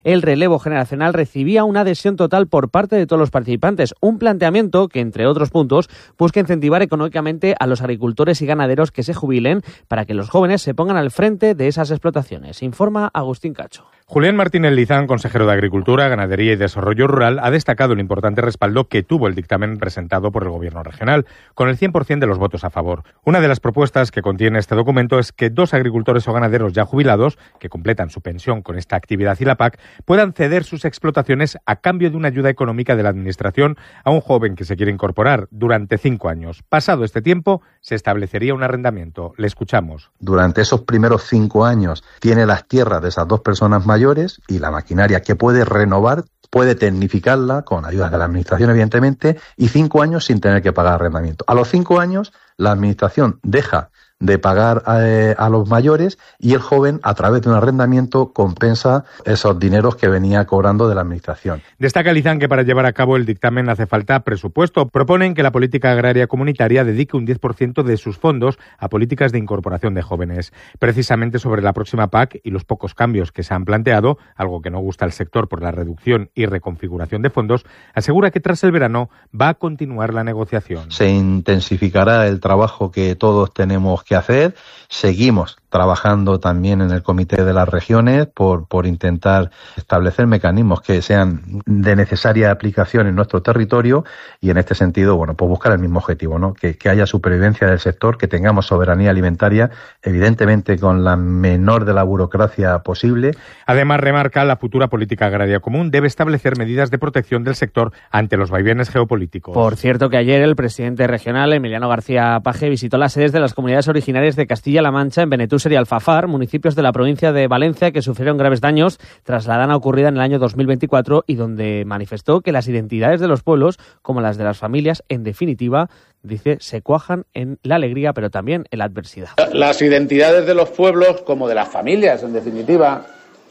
el relevo generacional recibía una adhesión total por parte de todos los participantes. Un planteamiento que, entre otros puntos, busca incentivar económicamente a los agricultores y ganaderos que se jubilen para que los jóvenes se pongan al frente de esas explotaciones. Informa Agustín Cacho. Julián Martínez Lizán, consejero de Agricultura, Ganadería y Desarrollo Rural, ha destacado el importante respaldo que tuvo el dictamen presentado por el Gobierno regional, con el 100% de los votos a favor. Una de las propuestas que contiene este documento es que 2 agricultores o ganaderos ya jubilados, que completan su pensión con esta actividad y la PAC, puedan ceder sus explotaciones a cambio de una ayuda económica de la Administración a un joven que se quiere incorporar durante 5 años. Pasado este tiempo, se establecería un arrendamiento. Le escuchamos. Durante esos primeros 5 años tiene las tierras de esas 2 personas mayores y la maquinaria que puede renovar, puede tecnificarla con ayuda de la Administración, evidentemente, y 5 años sin tener que pagar arrendamiento. A los 5 años, la Administración deja de pagar a los mayores y el joven, a través de un arrendamiento, compensa esos dineros que venía cobrando de la Administración. Destaca Lizán que para llevar a cabo el dictamen hace falta presupuesto. Proponen que la política agraria comunitaria dedique un 10% de sus fondos a políticas de incorporación de jóvenes. Precisamente sobre la próxima PAC y los pocos cambios que se han planteado, algo que no gusta al sector por la reducción y reconfiguración de fondos, asegura que tras el verano va a continuar la negociación. Se intensificará el trabajo que todos tenemos que hacer. Seguimos trabajando también en el Comité de las Regiones por intentar establecer mecanismos que sean de necesaria aplicación en nuestro territorio y en este sentido, pues buscar el mismo objetivo, ¿no? Que haya supervivencia del sector, que tengamos soberanía alimentaria, evidentemente con la menor de la burocracia posible. Además, remarca, la futura política agraria común debe establecer medidas de protección del sector ante los vaivenes geopolíticos. Por cierto, que ayer el presidente regional, Emiliano García Paje, visitó las sedes de las comunidades originarias de Castilla-La Mancha en Benetúser y Alfafar, municipios de la provincia de Valencia que sufrieron graves daños tras la dana ocurrida en el año 2024 y donde manifestó que las identidades de los pueblos, como las de las familias, en definitiva, dice, se cuajan en la alegría pero también en la adversidad. Las identidades de los pueblos, como de las familias, en definitiva,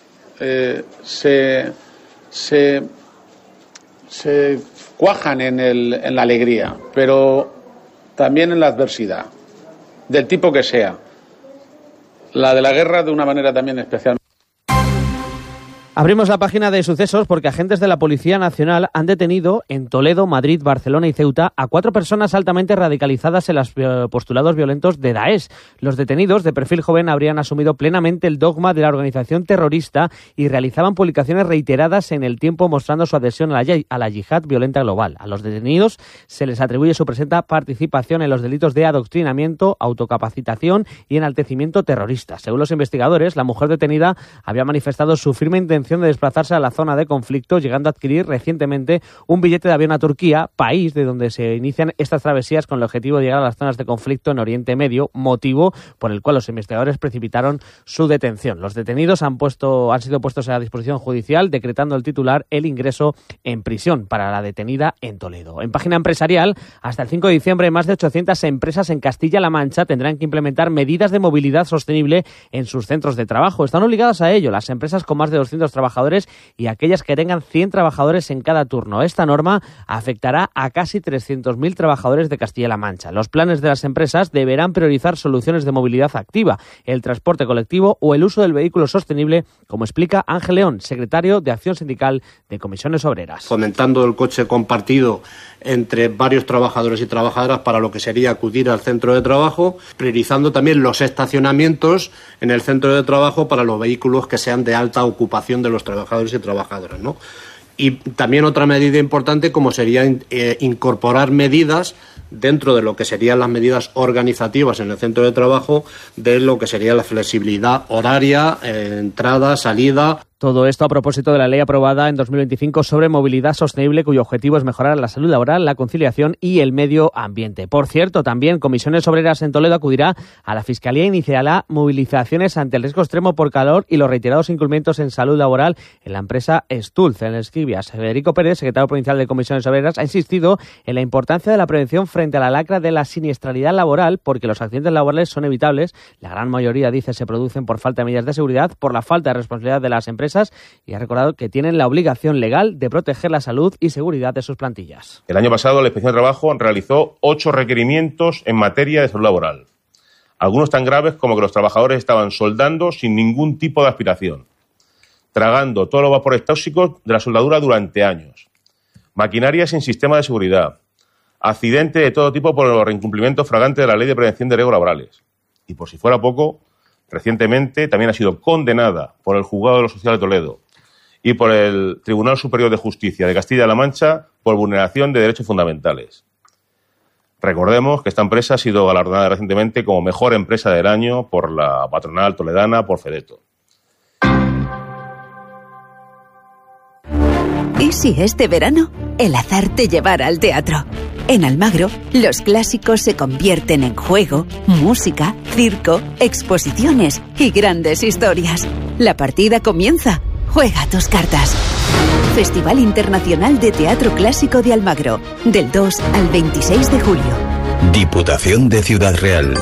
se cuajan en la alegría, pero también en la adversidad, del tipo que sea. La de la guerra de una manera también especial. Abrimos la página de sucesos porque agentes de la Policía Nacional han detenido en Toledo, Madrid, Barcelona y Ceuta a 4 personas altamente radicalizadas en los postulados violentos de Daesh. Los detenidos, de perfil joven, habrían asumido plenamente el dogma de la organización terrorista y realizaban publicaciones reiteradas en el tiempo mostrando su adhesión a la yihad violenta global. A los detenidos se les atribuye su presunta participación en los delitos de adoctrinamiento, autocapacitación y enaltecimiento terrorista. Según los investigadores, la mujer detenida había manifestado su firme intención de desplazarse a la zona de conflicto, llegando a adquirir recientemente un billete de avión a Turquía, país de donde se inician estas travesías con el objetivo de llegar a las zonas de conflicto en Oriente Medio, motivo por el cual los investigadores precipitaron su detención. Los detenidos han sido puestos a disposición judicial, decretando el titular el ingreso en prisión para la detenida en Toledo. En página empresarial, hasta el 5 de diciembre, más de 800 empresas en Castilla-La Mancha tendrán que implementar medidas de movilidad sostenible en sus centros de trabajo. Están obligadas a ello las empresas con más de 200 trabajadores y aquellas que tengan 100 trabajadores en cada turno. Esta norma afectará a casi 300.000 trabajadores de Castilla-La Mancha. Los planes de las empresas deberán priorizar soluciones de movilidad activa, el transporte colectivo o el uso del vehículo sostenible, como explica Ángel León, secretario de Acción Sindical de Comisiones Obreras. Fomentando el coche compartido entre varios trabajadores y trabajadoras para lo que sería acudir al centro de trabajo, priorizando también los estacionamientos en el centro de trabajo para los vehículos que sean de alta ocupación de los trabajadores y trabajadoras, ¿no? Y también otra medida importante como sería incorporar medidas dentro de lo que serían las medidas organizativas en el centro de trabajo de lo que sería la flexibilidad horaria, entrada, salida. Todo esto a propósito de la ley aprobada en 2025 sobre movilidad sostenible, cuyo objetivo es mejorar la salud laboral, la conciliación y el medio ambiente. Por cierto, también Comisiones Obreras en Toledo acudirá a la Fiscalía e iniciará movilizaciones ante el riesgo extremo por calor y los reiterados incumplimientos en salud laboral en la empresa Stulz, en Esquivias. Federico Pérez, secretario provincial de Comisiones Obreras, ha insistido en la importancia de la prevención frente a la lacra de la siniestralidad laboral, porque los accidentes laborales son evitables. La gran mayoría, dice, se producen por falta de medidas de seguridad, por la falta de responsabilidad de las empresas, y ha recordado que tienen la obligación legal de proteger la salud y seguridad de sus plantillas. El año pasado la Inspección de Trabajo realizó 8 requerimientos en materia de salud laboral. Algunos tan graves como que los trabajadores estaban soldando sin ningún tipo de aspiración, tragando todos los vapores tóxicos de la soldadura durante años. Maquinaria sin sistema de seguridad. Accidente de todo tipo por el incumplimiento flagrante de la Ley de Prevención de Riesgos Laborales. Y por si fuera poco, recientemente también ha sido condenada por el Juzgado de lo Social de Toledo y por el Tribunal Superior de Justicia de Castilla-La Mancha por vulneración de derechos fundamentales. Recordemos que esta empresa ha sido galardonada recientemente como mejor empresa del año por la patronal toledana, por Fedeto. ¿Y si este verano el azar te llevara al teatro? En Almagro, los clásicos se convierten en juego, música, circo, exposiciones y grandes historias. La partida comienza. Juega tus cartas. Festival Internacional de Teatro Clásico de Almagro, del 2 al 26 de julio. Diputación de Ciudad Real.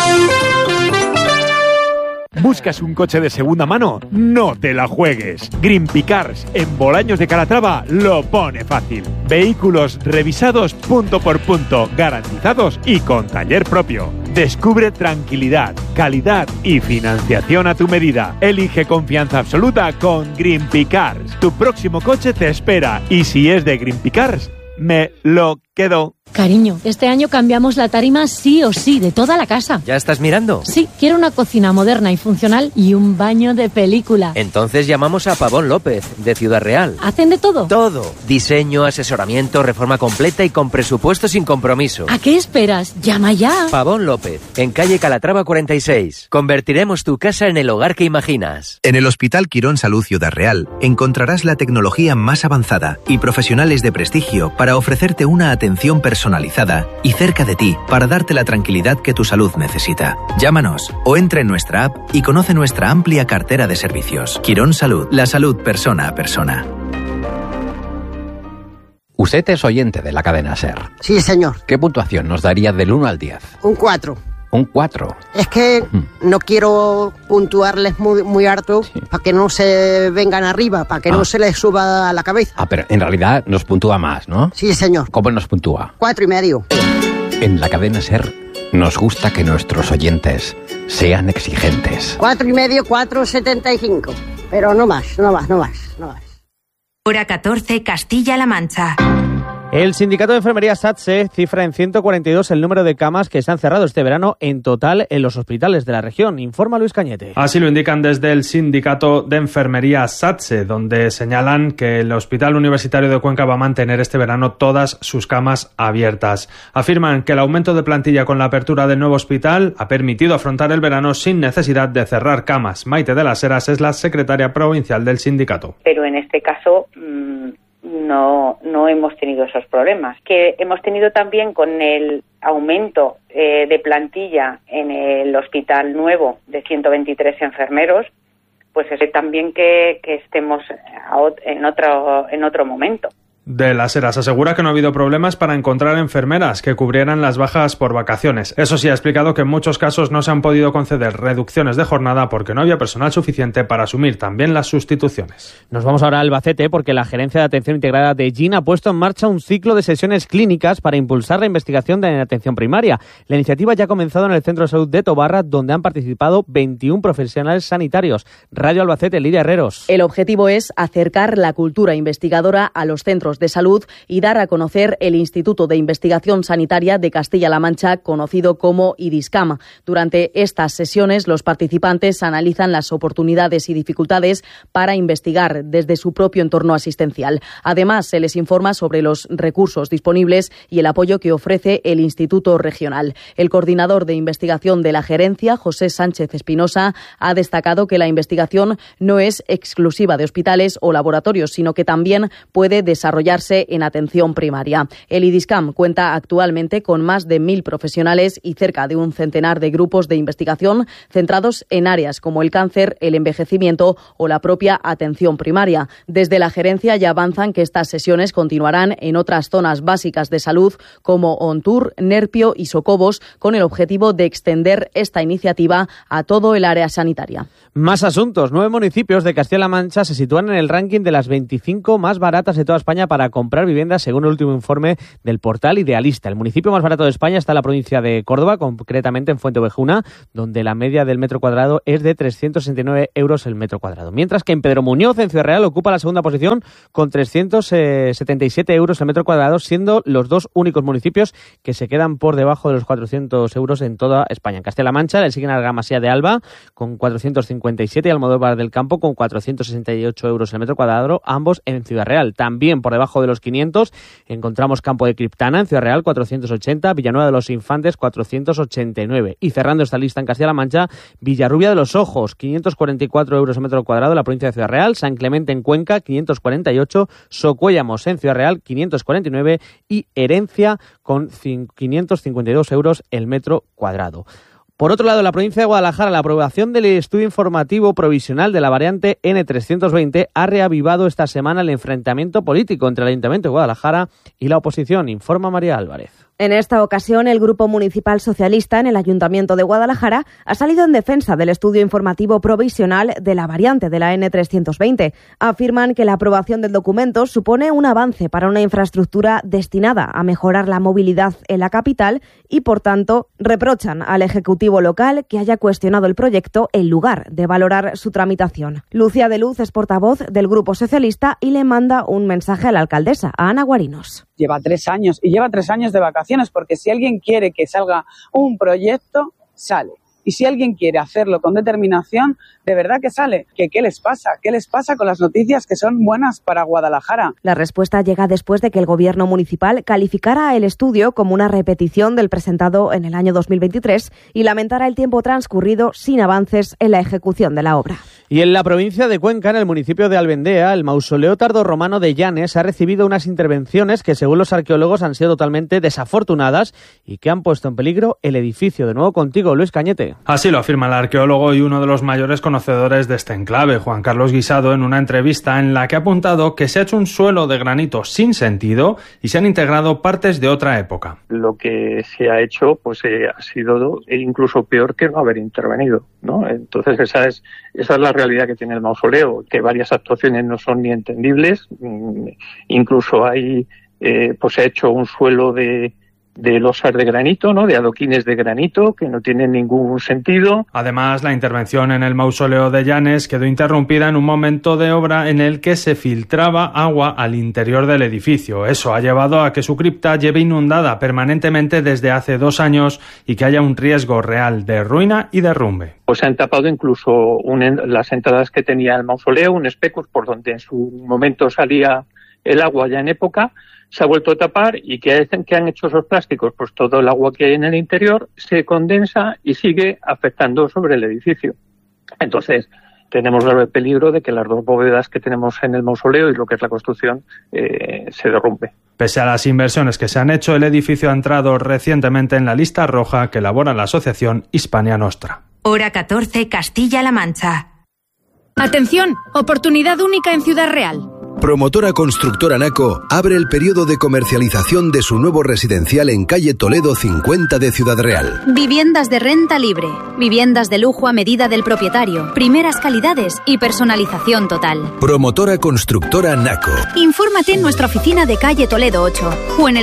¿Buscas un coche de segunda mano? No te la juegues. Greenpeace Cars en Bolaños de Calatrava lo pone fácil. Vehículos revisados punto por punto, garantizados y con taller propio. Descubre tranquilidad, calidad y financiación a tu medida. Elige confianza absoluta con Greenpeace Cars. Tu próximo coche te espera y si es de Greenpeace Cars, me lo quedo. Cariño, este año cambiamos la tarima sí o sí, de toda la casa. ¿Ya estás mirando? Sí, quiero una cocina moderna y funcional y un baño de película. Entonces llamamos a Pavón López, de Ciudad Real. ¿Hacen de todo? Todo. Diseño, asesoramiento, reforma completa y con presupuesto sin compromiso. ¿A qué esperas? ¡Llama ya! Pavón López, en calle Calatrava 46. Convertiremos tu casa en el hogar que imaginas. En el Hospital Quirón Salud Ciudad Real encontrarás la tecnología más avanzada y profesionales de prestigio para ofrecerte una atención personalizada y cerca de ti para darte la tranquilidad que tu salud necesita. Llámanos o entra en nuestra app y conoce nuestra amplia cartera de servicios. Quirón Salud, la salud persona a persona. Usted es oyente de la cadena SER. Sí, señor. ¿Qué puntuación nos daría del 1 al 10? Un 4. Un 4. Es que no quiero puntuarles muy harto para que no se vengan arriba, para que no se les suba a la cabeza. Pero en realidad nos puntúa más, ¿no? Sí, señor. ¿Cómo nos puntúa? 4,5. En la cadena SER nos gusta que nuestros oyentes sean exigentes. 4,5, 4,75. Pero no más. Hora 14, Castilla-La Mancha. El sindicato de enfermería SATSE cifra en 142 el número de camas que se han cerrado este verano en total en los hospitales de la región. Informa Luis Cañete. Así lo indican desde el sindicato de enfermería SATSE, donde señalan que el Hospital Universitario de Cuenca va a mantener este verano todas sus camas abiertas. Afirman que el aumento de plantilla con la apertura del nuevo hospital ha permitido afrontar el verano sin necesidad de cerrar camas. Maite de las Heras es la secretaria provincial del sindicato. Pero en este caso no hemos tenido esos problemas. Que hemos tenido también con el aumento de plantilla en el hospital nuevo de 123 enfermeros, pues es también que estemos en otro momento. De las Heras asegura que no ha habido problemas para encontrar enfermeras que cubrieran las bajas por vacaciones. Eso sí, ha explicado que en muchos casos no se han podido conceder reducciones de jornada porque no había personal suficiente para asumir también las sustituciones. Nos vamos ahora a Albacete porque la Gerencia de Atención Integrada de GIN ha puesto en marcha un ciclo de sesiones clínicas para impulsar la investigación de atención primaria. La iniciativa ya ha comenzado en el Centro de Salud de Tobarra, donde han participado 21 profesionales sanitarios. Radio Albacete, Lidia Herreros. El objetivo es acercar la cultura investigadora a los centros de salud y dar a conocer el Instituto de Investigación Sanitaria de Castilla-La Mancha, conocido como IDISCAM. Durante estas sesiones, los participantes analizan las oportunidades y dificultades para investigar desde su propio entorno asistencial. Además, se les informa sobre los recursos disponibles y el apoyo que ofrece el Instituto Regional. El coordinador de investigación de la gerencia, José Sánchez Espinosa, ha destacado que la investigación no es exclusiva de hospitales o laboratorios, sino que también puede desarrollarse en atención primaria. El IDISCAM cuenta actualmente con más de 1.000 profesionales y cerca de un centenar de grupos de investigación centrados en áreas como el cáncer, el envejecimiento o la propia atención primaria. Desde la gerencia ya avanzan que estas sesiones continuarán en otras zonas básicas de salud como Ontur, Nerpio y Socobos, con el objetivo de extender esta iniciativa a todo el área sanitaria. Más asuntos. 9 municipios de Castilla-La Mancha se sitúan en el ranking de las 25 más baratas de toda España para comprar viviendas, según el último informe del portal Idealista. El municipio más barato de España está en la provincia de Córdoba, concretamente en Fuenteovejuna, donde la media del metro cuadrado es de 369 euros el metro cuadrado. Mientras que en Pedro Muñoz, en Ciudad Real, ocupa la segunda posición con 377 euros el metro cuadrado, siendo los dos únicos municipios que se quedan por debajo de los 400 euros en toda España. En Castilla-La Mancha le siguen Argamasía de Alba con 457 y Almodóvar del Campo con 468 euros el metro cuadrado, ambos en Ciudad Real. También por debajo de los 500 encontramos Campo de Criptana en Ciudad Real, 480, Villanueva de los Infantes, 489. Y cerrando esta lista en Castilla-La Mancha, Villarrubia de los Ojos, 544 euros el metro cuadrado en la provincia de Ciudad Real, San Clemente en Cuenca, 548, Socuéllamos en Ciudad Real, 549 y Herencia con 552 euros el metro cuadrado. Por otro lado, en la provincia de Guadalajara, la aprobación del estudio informativo provisional de la variante N320 ha reavivado esta semana el enfrentamiento político entre el Ayuntamiento de Guadalajara y la oposición, informa María Álvarez. En esta ocasión, el Grupo Municipal Socialista en el Ayuntamiento de Guadalajara ha salido en defensa del estudio informativo provisional de la variante de la N320. Afirman que la aprobación del documento supone un avance para una infraestructura destinada a mejorar la movilidad en la capital y, por tanto, reprochan al Ejecutivo local que haya cuestionado el proyecto en lugar de valorar su tramitación. Lucía de Luz es portavoz del Grupo Socialista y le manda un mensaje a la alcaldesa, a Ana Guarinos. Lleva 3 años y lleva 3 años de vacaciones, porque si alguien quiere que salga un proyecto, sale. Y si alguien quiere hacerlo con determinación, de verdad que sale. ¿Qué les pasa? ¿Qué les pasa con las noticias que son buenas para Guadalajara? La respuesta llega después de que el Gobierno municipal calificara el estudio como una repetición del presentado en el año 2023 y lamentara el tiempo transcurrido sin avances en la ejecución de la obra. Y en la provincia de Cuenca, en el municipio de Albendea, el mausoleo tardorromano de Llanes ha recibido unas intervenciones que, según los arqueólogos, han sido totalmente desafortunadas y que han puesto en peligro el edificio. De nuevo contigo, Luis Cañete. Así lo afirma el arqueólogo y uno de los mayores conocedores de este enclave, Juan Carlos Guisado, en una entrevista en la que ha apuntado que se ha hecho un suelo de granito sin sentido y se han integrado partes de otra época. Lo que se ha hecho pues ha sido incluso peor que no haber intervenido, ¿no? Entonces esa es la realidad que tiene el mausoleo, que varias actuaciones no son ni entendibles, incluso hay pues se ha hecho un suelo de losas de granito, ¿no? De adoquines de granito, que no tienen ningún sentido. Además, la intervención en el mausoleo de Llanes quedó interrumpida en un momento de obra en el que se filtraba agua al interior del edificio. Eso ha llevado a que su cripta lleve inundada permanentemente desde hace 2 años y que haya un riesgo real de ruina y derrumbe. Pues se han tapado incluso las entradas que tenía el mausoleo, un especus por donde en su momento salía el agua ya en época, se ha vuelto a tapar y ¿qué han hecho esos plásticos? Pues todo el agua que hay en el interior se condensa y sigue afectando sobre el edificio. Entonces, tenemos el peligro de que las 2 bóvedas que tenemos en el mausoleo y lo que es la construcción se derrumbe. Pese a las inversiones que se han hecho, el edificio ha entrado recientemente en la lista roja que elabora la asociación Hispania Nostra. Hora 14, Castilla-La Mancha. Atención, oportunidad única en Ciudad Real. Promotora Constructora Naco abre el periodo de comercialización de su nuevo residencial en calle Toledo 50 de Ciudad Real. Viviendas de renta libre, viviendas de lujo a medida del propietario, primeras calidades y personalización total. Promotora Constructora Naco. Infórmate en nuestra oficina de calle Toledo 8 o en el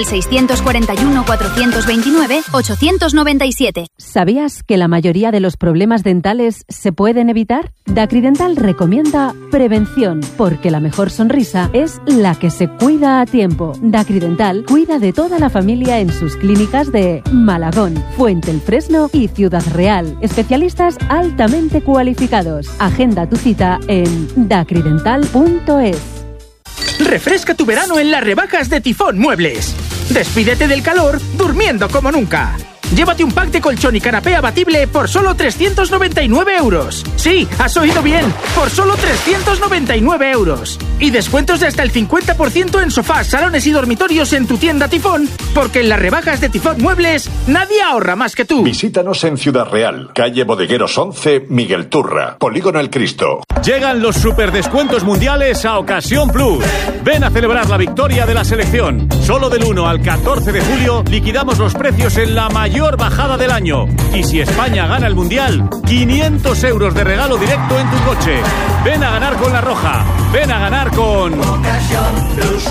641-429-897. ¿Sabías que la mayoría de los problemas dentales se pueden evitar? Dacridental recomienda prevención, porque la mejor sonrisa es la que se cuida a tiempo. Dacridental cuida de toda la familia en sus clínicas de Malagón, Fuente el Fresno y Ciudad Real. Especialistas altamente cualificados. Agenda tu cita en dacridental.es. Refresca tu verano en las rebajas de Tifón Muebles. Despídete del calor durmiendo como nunca. Llévate un pack de colchón y canapé abatible por solo 399 euros. Sí, has oído bien, por solo 399 euros. Y descuentos de hasta el 50% en sofás, salones y dormitorios en tu tienda Tifón, porque en las rebajas de Tifón Muebles nadie ahorra más que tú. Visítanos en Ciudad Real, calle Bodegueros 11, Miguel Turra, Polígono El Cristo. Llegan los superdescuentos mundiales a Ocasión Plus. Ven a celebrar la victoria de la selección. Solo del 1 al 14 de julio liquidamos los precios en la mayor mayor bajada del año. Y si España gana el Mundial, 500 euros de regalo directo en tu coche. Ven a ganar con La Roja. Ven a ganar con Ocasión Plus.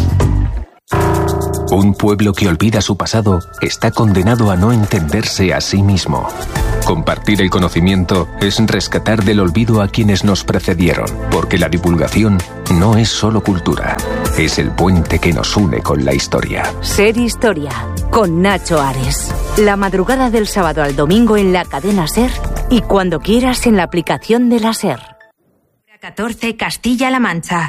Un pueblo que olvida su pasado está condenado a no entenderse a sí mismo. Compartir el conocimiento es rescatar del olvido a quienes nos precedieron, porque la divulgación no es solo cultura, es el puente que nos une con la historia. Ser Historia, con Nacho Ares. La madrugada del sábado al domingo en la cadena SER y cuando quieras en la aplicación de la SER. 14 Castilla-La Mancha.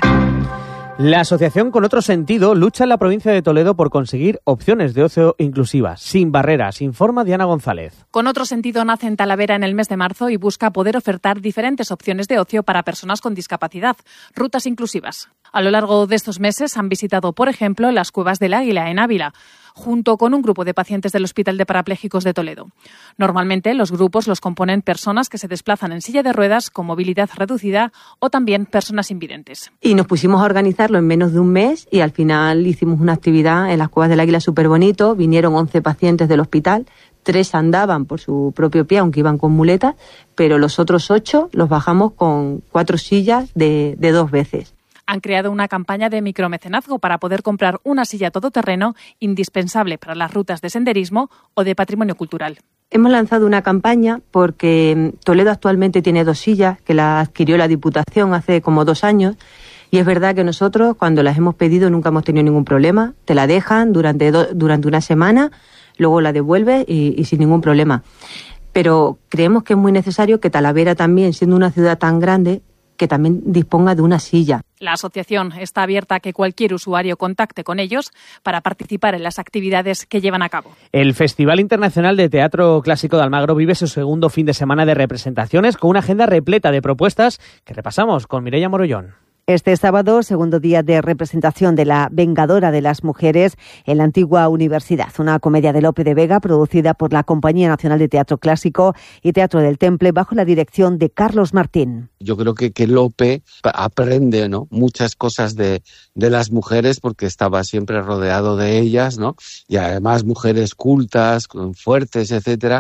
La asociación Con Otro Sentido lucha en la provincia de Toledo por conseguir opciones de ocio inclusivas, sin barreras, informa Diana González. Con Otro Sentido nace en Talavera en el mes de marzo y busca poder ofertar diferentes opciones de ocio para personas con discapacidad, rutas inclusivas. A lo largo de estos meses han visitado, por ejemplo, las Cuevas del Águila en Ávila, junto con un grupo de pacientes del Hospital de Parapléjicos de Toledo. Normalmente los grupos los componen personas que se desplazan en silla de ruedas con movilidad reducida o también personas invidentes. Y nos pusimos a organizarlo en menos de un mes y al final hicimos una actividad en las Cuevas del Águila súper bonito. Vinieron 11 pacientes del hospital, 3 andaban por su propio pie, aunque iban con muletas, pero los otros 8 los bajamos con 4 sillas de 2 veces. Han creado una campaña de micromecenazgo para poder comprar una silla todoterreno indispensable para las rutas de senderismo o de patrimonio cultural. Hemos lanzado una campaña porque Toledo actualmente tiene 2 sillas que las adquirió la Diputación hace como 2 años y es verdad que nosotros cuando las hemos pedido nunca hemos tenido ningún problema. Te la dejan durante una semana, luego la devuelves y sin ningún problema. Pero creemos que es muy necesario que Talavera también, siendo una ciudad tan grande, que también disponga de una silla. La asociación está abierta a que cualquier usuario contacte con ellos para participar en las actividades que llevan a cabo. El Festival Internacional de Teatro Clásico de Almagro vive su segundo fin de semana de representaciones con una agenda repleta de propuestas que repasamos con Mireia Morollón. Este sábado, segundo día de representación de La Vengadora de las Mujeres en la antigua universidad, una comedia de Lope de Vega producida por la Compañía Nacional de Teatro Clásico y Teatro del Temple bajo la dirección de Carlos Martín. Yo creo que Lope aprende, ¿no?, muchas cosas de las mujeres porque estaba siempre rodeado de ellas, ¿no?, y además mujeres cultas, fuertes, etcétera.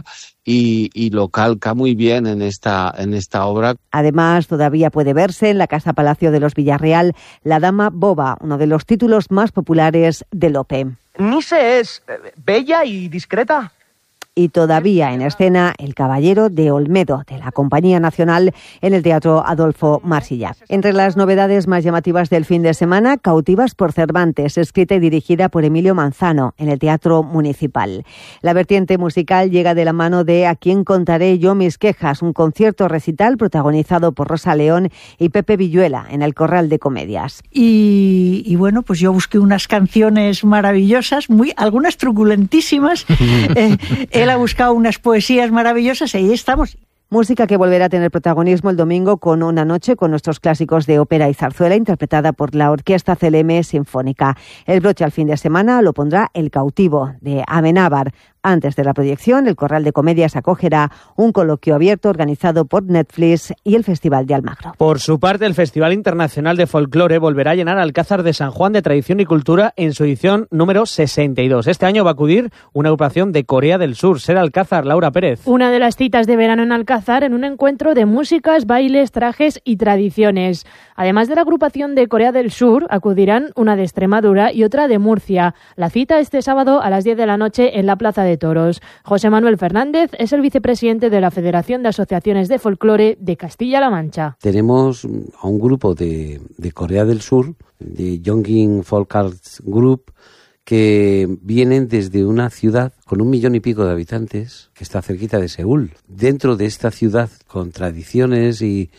Y lo calca muy bien en esta obra. Además, todavía puede verse en la Casa Palacio de los Villarreal La Dama Boba, uno de los títulos más populares de Lope. Nice es bella y discreta. Y todavía en escena El Caballero de Olmedo, de la Compañía Nacional en el Teatro Adolfo Marsilla. Entre las novedades más llamativas del fin de semana, Cautivas por Cervantes, escrita y dirigida por Emilio Manzano en el Teatro Municipal. La vertiente musical llega de la mano de A quién contaré yo mis quejas, un concierto recital protagonizado por Rosa León y Pepe Villuela en el Corral de Comedias. Y bueno, pues yo busqué unas canciones maravillosas, algunas truculentísimas. Él ha buscado unas poesías maravillosas y ahí estamos. Música que volverá a tener protagonismo el domingo con Una noche con nuestros clásicos de ópera y zarzuela, interpretada por la Orquesta CLM Sinfónica. El broche al fin de semana lo pondrá El cautivo, de Amenábar. Antes de la proyección, el Corral de Comedias acogerá un coloquio abierto organizado por Netflix y el Festival de Almagro. Por su parte, el Festival Internacional de Folclore volverá a llenar Alcázar de San Juan de Tradición y Cultura en su edición número 62. Este año va a acudir una agrupación de Corea del Sur, Ser Alcázar, Laura Pérez. Una de las citas de verano en Alcázar en un encuentro de músicas, bailes, trajes y tradiciones. Además de la agrupación de Corea del Sur, acudirán una de Extremadura y otra de Murcia. La cita este sábado a las 10 de la noche en la Plaza de Toros. José Manuel Fernández es el vicepresidente de la Federación de Asociaciones de Folclore de Castilla-La Mancha. Tenemos a un grupo de Corea del Sur, de Yongin Folk Arts Group, que vienen desde una ciudad con 1,5 millones de habitantes, que está cerquita de Seúl. Dentro de esta ciudad, con tradiciones y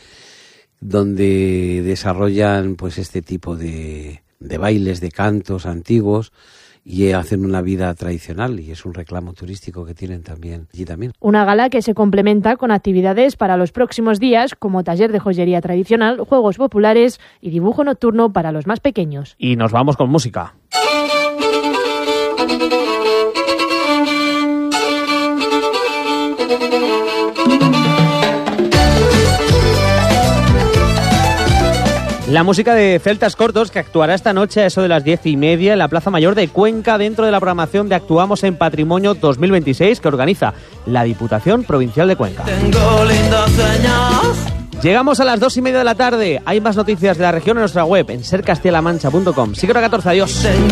donde desarrollan pues este tipo de bailes, de cantos antiguos, y hacen una vida tradicional, y es un reclamo turístico que tienen también allí también. Una gala que se complementa con actividades para los próximos días, como taller de joyería tradicional, juegos populares y dibujo nocturno para los más pequeños. Y nos vamos con música. La música de Celtas Cortos, que actuará esta noche a eso de las 10:30 en la Plaza Mayor de Cuenca, dentro de la programación de Actuamos en Patrimonio 2026 que organiza la Diputación Provincial de Cuenca. Tengo lindas señas. Llegamos a las 2:30 de la tarde. Hay más noticias de la región en nuestra web, en sercastialamancha.com. Sí, creo 14, adiós.